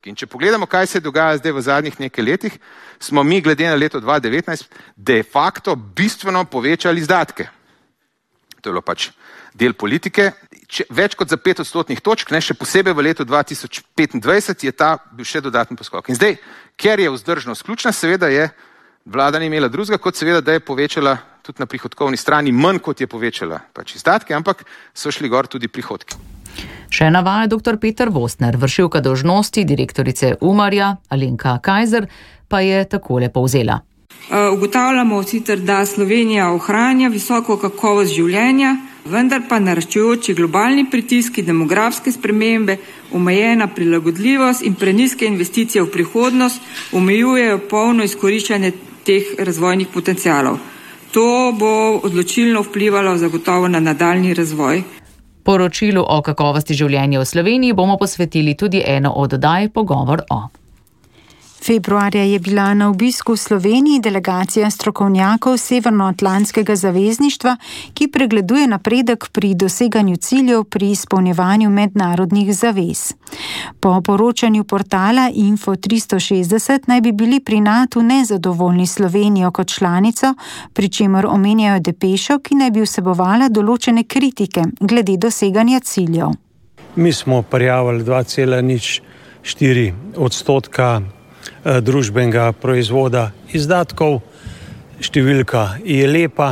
In če pogledamo, kaj se dogaja zdaj v zadnjih nekaj letih, smo mi glede na leto 2019 de facto bistveno povečali izdatke. To je bilo pač del politike. Več kot za 5 odstotnih točk, še posebej v letu 2025 je ta bil še dodatni poskok. In zdaj, ker je vzdržnost ključna, seveda je vlada ni imela drugega, kot seveda, da je povečala tudi na prihodkovni strani manj, kot je povečala pač izdatke, ampak so šli gor tudi prihodki. Še navaja dr. Peter Vostner, vršilka dolžnosti direktorice Umarja, Alenka Kajzer, pa je takole povzela. Ugotavljamo sicer, da Slovenija ohranja visoko kakovost življenja, vendar pa naraščajoči globalni pritiski, demografske spremembe, omejena prilagodljivost in prenizke investicije v prihodnost omejujejo polno izkoriščanje teh razvojnih potencialov. To bo odločilno vplivalo zagotovo na nadaljnji razvoj. Poročilu o kakovosti življenja v Sloveniji bomo posvetili tudi eno od oddaj Pogovor o. Februarja je bila na obisku v Sloveniji delegacija strokovnjakov Severnoatlantskega zavezništva, ki pregleduje napredek pri doseganju ciljev pri izpolnjevanju mednarodnih zavez. Po poročanju portala Info 360 naj bi bili pri NATO nezadovoljni Slovenijo kot članico, pri čemer omenjajo depešo, ki naj bi vsebovala določene kritike glede doseganja ciljev. Mi smo prijavili 2,04 odstotka družbenega proizvoda izdatkov. Številka je lepa,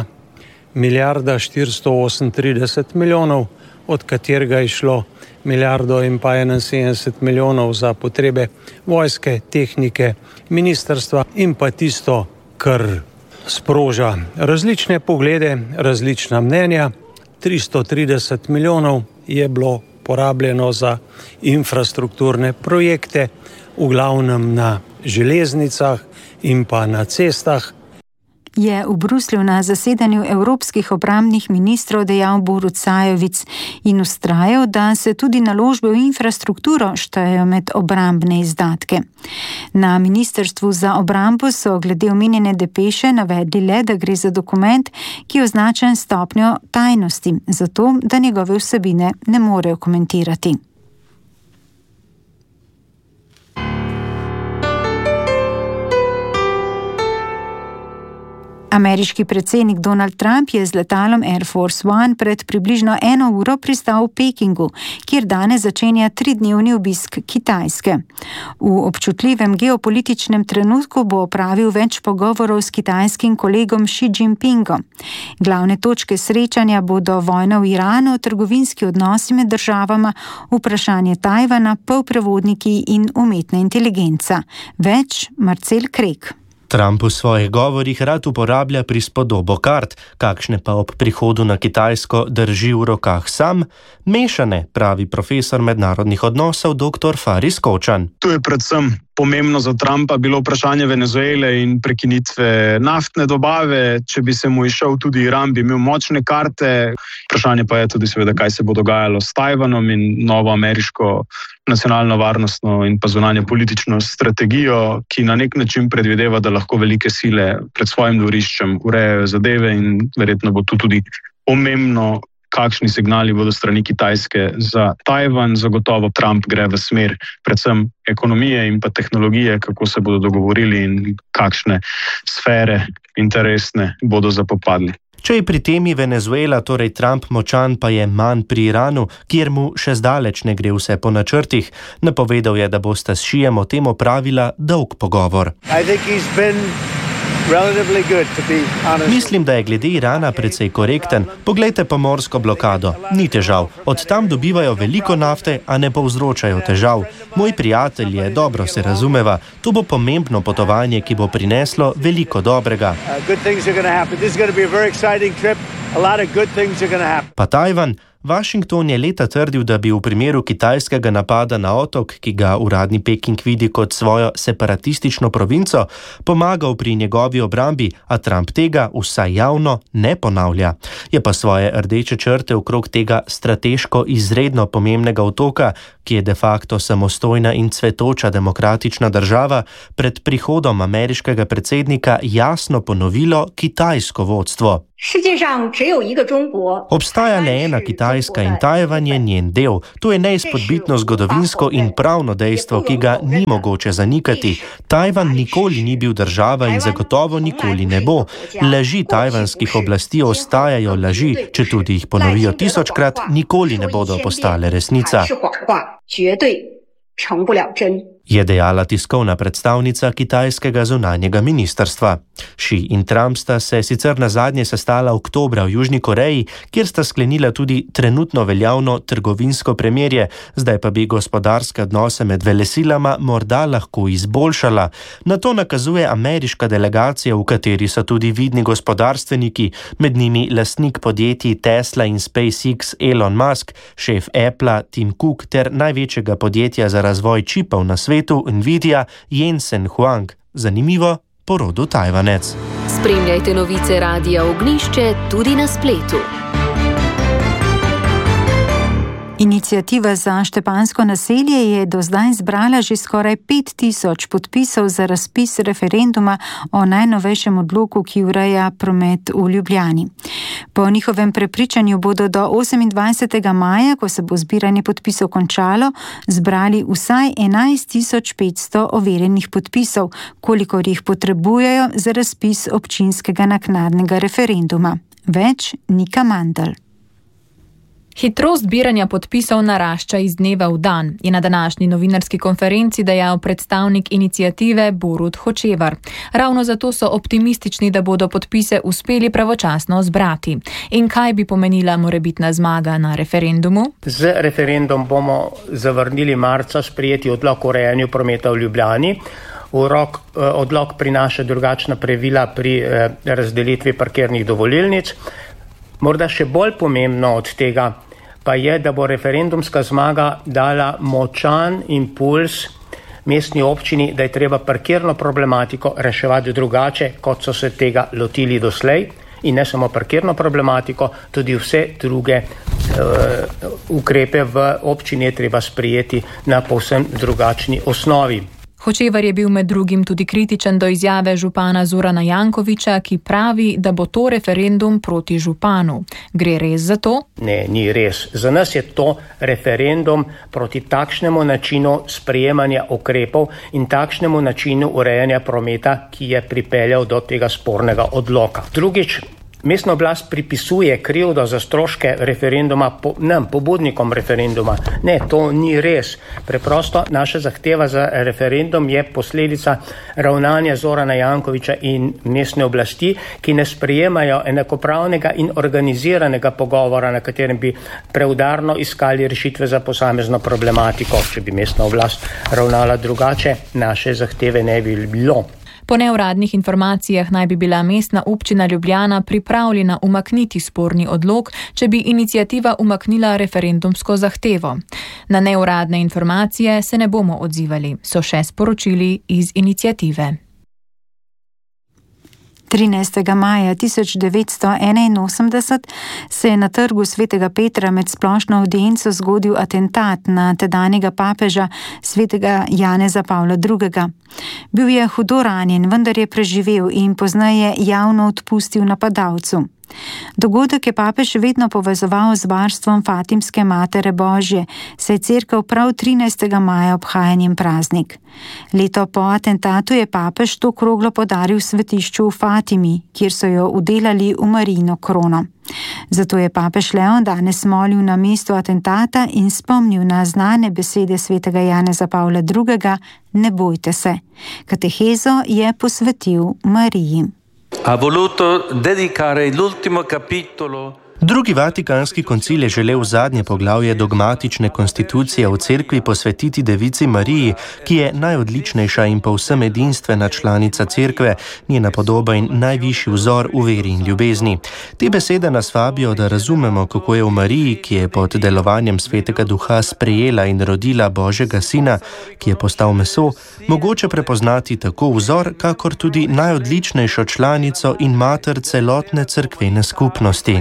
1,438 milijonov, od katerega je šlo 1,71 milijonov za potrebe vojske, tehnike, ministrstva in pa tisto, kar sproža različne poglede, različna mnenja. 330 milijonov je bilo porabljeno za infrastrukturne projekte, v glavnem na železnicah in pa na cestah. Je v Bruslju na zasedanju evropskih obrambnih ministrov dejal Borut Sajovic in vztrajal, da se tudi naložbe v infrastrukturo štejejo med obrambne izdatke. Na ministrstvu za obrambo so glede omenjene depeše navedli le, da gre za dokument, ki je označen stopnjo tajnosti, zato da njegove vsebine ne morejo komentirati. Ameriški predsednik Donald Trump je z letalom Air Force One pred približno 1 uro pristal v Pekingu, kjer danes začenja 3-dnevni obisk Kitajske. V občutljivem geopolitičnem trenutku bo opravil več pogovorov s kitajskim kolegom Xi Jinpingom. Glavne točke srečanja bodo vojna v Iranu, trgovinski odnosi med državama, vprašanje Tajvana, polprevodniki in umetna inteligenca. Več Marcel Krek. Trump v svojih govorih rad uporablja prispodobo kart, kakšne pa ob prihodu na Kitajsko drži v rokah sam, mešane, pravi profesor mednarodnih odnosov dr. Faris Kočan. Tu je predvsem pomembno za Trumpa bilo vprašanje Venezuele in prekinitve naftne dobave. Če bi se mu išel tudi Iran, bi imel močne karte. Vprašanje pa je tudi seveda, kaj se bo dogajalo s Tajvanom in novo ameriško nacionalno varnostno in pa zunanje politično strategijo, ki na nek način predvideva, da lahko velike sile pred svojim dvoriščem urejajo zadeve in verjetno bo tu tudi pomembno, kakšni signali bodo strani Kitajske za Tajvan. Zagotovo Trump gre v smer predvsem ekonomije in pa tehnologije, kako se bodo dogovorili in kakšne sfere interesne bodo zapopadli. Če je pri temi Venezuela, torej Trump močan, pa je manj pri Iranu, kjer mu še zdaleč ne gre vse po načrtih. Napovedal je, da bosta s Šijem o tem opravila dolg pogovor. Mislim, da je glede Irana precej korekten. Poglejte pomorsko blokado. Ni težav. Od tam dobivajo veliko nafte, a ne povzročajo težav. Moj prijatelj je, dobro se razumeva. To bo pomembno potovanje, ki bo prineslo veliko dobrega. Pa Tajvan? Washington je leta trdil, da bi v primeru kitajskega napada na otok, ki ga uradni Peking vidi kot svojo separatistično provinco, pomagal pri njegovi obrambi, a Trump tega vsaj javno ne ponavlja. Je pa svoje rdeče črte okrog tega strateško izredno pomembnega otoka, ki je de facto samostojna in cvetoča demokratična država, pred prihodom ameriškega predsednika jasno ponovilo kitajsko vodstvo. Obstaja le ena Kitajska in Tajvan je njen del. To je neizpodbitno zgodovinsko in pravno dejstvo, ki ga ni mogoče zanikati. Tajvan nikoli ni bil država in zagotovo nikoli ne bo. Laži tajvanskih oblasti ostajajo laži, četudi jih ponovijo 1000-krat, nikoli ne bodo postale resnica, je dejala tiskovna predstavnica kitajskega zunanjega ministrstva. Xi in Trump sta se sicer nazadnje sestala oktobra v Južni Koreji, kjer sta sklenila tudi trenutno veljavno trgovinsko premirje, zdaj pa bi gospodarske odnose med velesilama morda lahko izboljšala. Na to nakazuje ameriška delegacija, v kateri so tudi vidni gospodarstveniki, med njimi lastnik podjetij Tesla in SpaceX Elon Musk, šef Applea Tim Cook ter največjega podjetja za razvoj čipov na svetu Nvidia Jensen Huang. Zanimivo, po rodu Tajvanec. Spremljajte novice Radia Ognjišče tudi na spletu. Iniciativa za Štepanjsko naselje je do zdaj zbrala že skoraj 5000 podpisov za razpis referenduma o najnovejšem odloku, ki ureja promet v Ljubljani. Po njihovem prepričanju bodo do 28. maja, ko se bo zbiranje podpisov končalo, zbrali vsaj 11500 overjenih podpisov, kolikor jih potrebujejo za razpis občinskega naknadnega referenduma. Več Nika Mandl. Hitrost zbiranja podpisov narašča iz dneva v dan, je na današnji novinarski konferenci dejal predstavnik iniciative Borut Hočevar. Ravno zato so optimistični, da bodo podpise uspeli pravočasno zbrati. In kaj bi pomenila morebitna zmaga na referendumu? Z referendum bomo zavrnili marca sprejeti odlok o urejanju prometa v Ljubljani. Odlok prinaša drugačna pravila pri razdelitvi parkirnih dovolilnic. Morda še bolj pomembno od tega pa je, da bo referendumska zmaga dala močan impuls mestni občini, da je treba parkirno problematiko reševati drugače, kot so se tega lotili doslej. In ne samo parkirno problematiko, tudi vse druge ukrepe v občini je treba sprejeti na povsem drugačni osnovi. Hočevar je bil med drugim tudi kritičen do izjave župana Zorana Jankovića, ki pravi, da bo to referendum proti županu. Gre res za to? Ne, ni res. Za nas je to referendum proti takšnemu načinu sprejemanja ukrepov in takšnemu načinu urejanja prometa, ki je pripeljal do tega spornega odloka. Drugič, mestna oblast pripisuje krivdo za stroške referenduma pobudnikom referenduma. Ne, to ni res. Preprosto naša zahteva za referendum je posledica ravnanja Zorana Jankovića in mestne oblasti, ki ne sprejemajo enakopravnega in organiziranega pogovora, na katerem bi preudarno iskali rešitve za posamezno problematiko. Če bi mestna oblast ravnala drugače, naše zahteve ne bi bilo. Po neuradnih informacijah naj bi bila mestna občina Ljubljana pripravljena umakniti sporni odlok, če bi iniciativa umaknila referendumsko zahtevo. Na neuradne informacije se ne bomo odzivali, so še sporočili iz iniciative. 13. maja 1981 se je na trgu Svetega Petra med splošno avdienco zgodil atentat na tedanjega papeža Svetega Janeza Pavla II. Bil je hudo ranjen, vendar je preživel in pozneje javno odpustil napadalcu. Dogodek je papež vedno povezoval z varstvom Fatimske Matere Božje, saj je cerkev prav 13. maja obhajanjem praznik. Leto po atentatu je papež to kroglo podaril svetišču v Fatimi, kjer so jo udelali v Marijino krono. Zato je papež Leon danes molil na mestu atentata in spomnil na znane besede svetega Janeza Pavla II. Ne bojte se. Katehezo je posvetil Mariji. Ha voluto dedicare l'ultimo capitolo. Drugi vatikanski koncil je želel zadnje poglavje dogmatične konstitucije v cerkvi posvetiti Devici Mariji, ki je najodličnejša in povsem edinstvena članica cerkve, njena podoba in najvišji vzor v veri in ljubezni. Te besede nas vabijo, da razumemo, kako je v Mariji, ki je pod delovanjem Svetega Duha sprejela in rodila Božjega Sina, ki je postal meso, mogoče prepoznati tako vzor, kakor tudi najodličnejšo članico in mater celotne cerkvene skupnosti.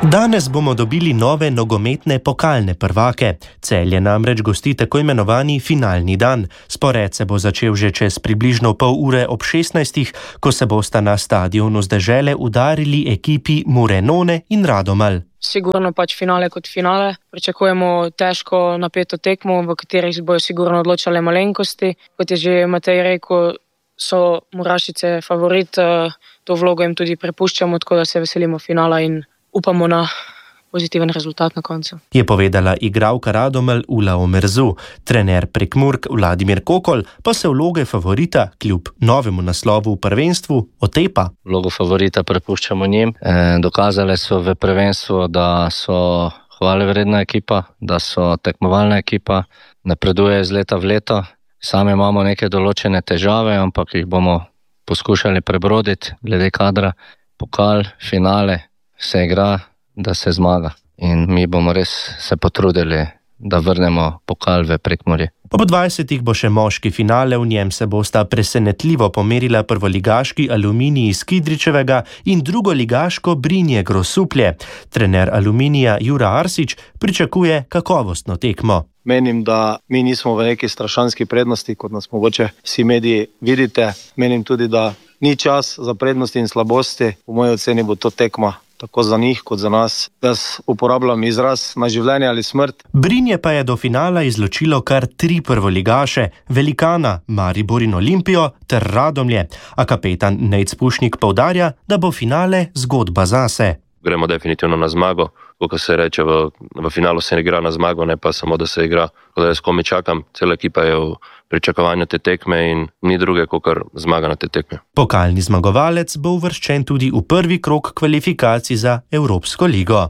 Danes bomo dobili nove nogometne pokalne prvake. Celje namreč gosti tako imenovani finalni dan. Spored se bo začel že čez približno pol ure ob 16, ko se bosta na stadionu z Dežele udarili ekipi Murenone in Radomelj. Sigurno pač finale kot finale. Pričakujemo težko napeto tekmo, v katerih bojo sigurno odločale malenkosti. Kot je že Matej rekel, so Murašice favorit, to vlogo jim tudi prepuščamo, tako da se veselimo finala in upamo na pozitiven rezultat na koncu. Je povedala igralka Radomelj Ula Omerzu. Trener Prekmurk Vladimir Kokol pa se vloge favorita kljub novemu naslovu v prvenstvu otepa. Vlogo favorita prepuščamo njim. Dokazale so v prvenstvu, da so hvalevredna ekipa, da so tekmovalna ekipa, napreduje iz leta v leto. Sami imamo neke določene težave, ampak jih bomo poskušali prebroditi glede kadra. Pokal, finale se igra, da se zmaga. In mi bomo res se potrudili, da vrnemo pokal v Prekmurje. Ob 20 bo še moški finale, v njem se bosta presenetljivo pomerila prvoligaški Aluminij iz Kidričevega in drugoligaško Brinje Grosuplje. Trener Aluminija Jura Arsič pričakuje kakovostno tekmo. Menim, da mi nismo v neki strašanski prednosti, kot nas mogoče vsi mediji vidite. Menim tudi, da ni čas za prednosti in slabosti. V moji oceni bo to tekma tako za njih kot za nas. Jaz uporabljam izraz na življenje ali smrt. Brinje pa je do finala izločilo kar 3 prvoligaše, velikana Maribor in Olimpijo ter Radomlje, a kapetan Nejc Pušnik poudarja, da bo finale zgodba zase. Gremo definitivno na zmago, kot se reče, v finalu se igra na zmago, ne pa samo, da se igra. Da jaz komi čakam, cela ekipa je v pričakovanju te tekme in ni druge, kot zmaga na te tekme. Pokalni zmagovalec bo uvrščen tudi v prvi krog kvalifikacij za Evropsko ligo.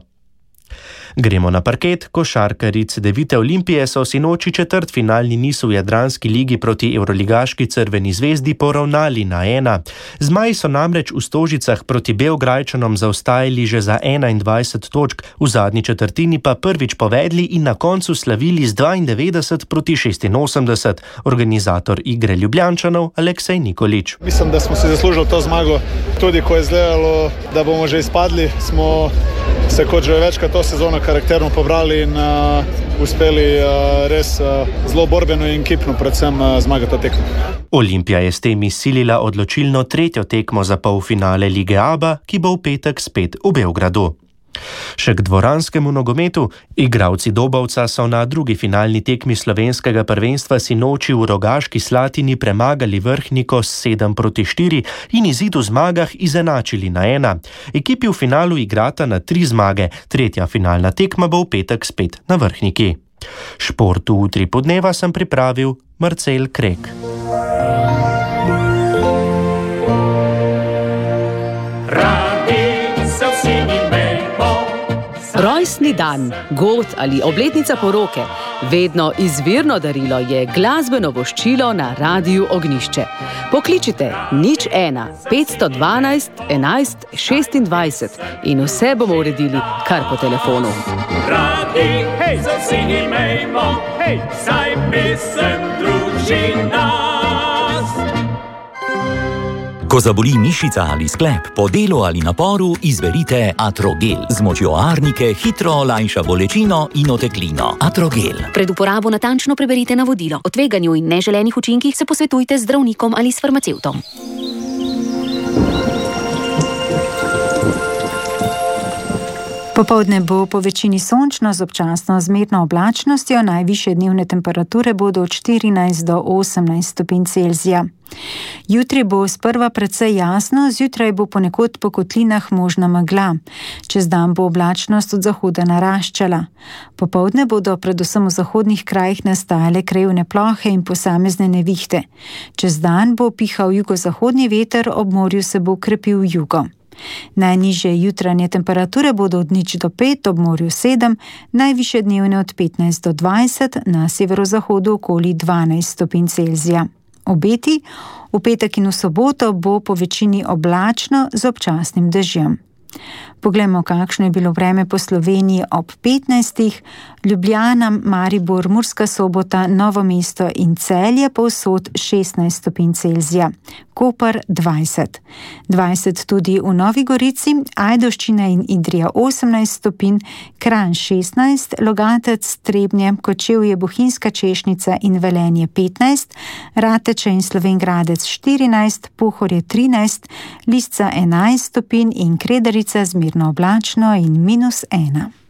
Gremo na parket. Košarkarice Devite Olimpije so sinoči četrtfinalni niz v Jadranski ligi proti evroligaški Crveni zvezdi poravnali na 1. Zmaji so namreč v Stožicah proti Beograjčanom zaostajali že za 21 točk, v zadnji četrtini pa prvič povedli in na koncu slavili z 92 proti 86. Organizator igre Ljubljančanov Aleksej Nikolič. Mislim, da smo si zaslužili to zmago. Tudi ko je izgledalo, da bomo že izpadli, smo se kot že večkrat to sezono karakterno pobrali in uspeli res zelo borbeno in ekipno predvsem zmagati to tekmo. Olimpija je s tem izsilila odločilno 3. tekmo za polfinale Lige ABA, ki bo v petek spet v Beogradu. Še k dvoranskemu nogometu. Igralci Dobovca so na drugi finalni tekmi slovenskega prvenstva sinoči v Rogaški Slatini premagali Vrhniko s 7-4 in izid v zmagah izenačili na 1. Ekipi v finalu igrata na 3 zmage, tretja finalna tekma bo v petek spet na Vrhniki. Šport v utri podneva sem pripravil Marcel Krek. Rojstni dan, god ali obletnica poroke. Vedno izvirno darilo je glasbeno voščilo na Radiu Ognjišče. Pokličite 01 512 11 26 in vse bomo uredili kar po telefonu. Radi, hej, za vsi imejmo, hej, saj pesem druži nas. Ko zaboli mišica ali sklep, po delu ali naporu, izberite Atrogel. Z močjo arnike hitro olajša bolečino in oteklino. Atrogel. Pred uporabo natančno preberite navodilo. O tveganju in neželenih učinkih se posvetujte z zdravnikom ali s farmacevtom. Popoldne bo po večini sončno z občasno zmerno oblačnostjo, najvišje dnevne temperature bodo od 14 do 18 stopinj Celzija. Jutri bo sprva precej jasno, zjutraj bo ponekod po kotlinah možna megla. Čez dan bo oblačnost od zahoda naraščala. Popoldne bodo predvsem v zahodnih krajih nastajale krajevne plohe in posamezne nevihte. Čez dan bo pihal jugozahodni veter, ob morju se bo krepil jugo. Najnižje jutranje temperature bodo od 0 do 5, ob morju 7, najvišje dnevne od 15 do 20, na severozahodu okoli 12 stopinj Celzija. Obeti: v petek in v soboto bo po večini oblačno z občasnim dežjem. Poglejmo, kakšno je bilo vreme po Sloveniji ob 15. Ljubljana, Maribor, Murska Sobota, Novo mesto in Celje povsod 16 stopinj Celzija, Koper 20. 20 tudi v Novi Gorici, Ajdovščina in Idrija 18 stopinj, Kranj 16, Logatec, Trebnje, Kočevje, Bohinjska Češnica in Velenje 15, Rateče in Slovenj Gradec 14, Pohorje 13, Lisca 11 stopinj in Kredarica zmerno oblačno in -1.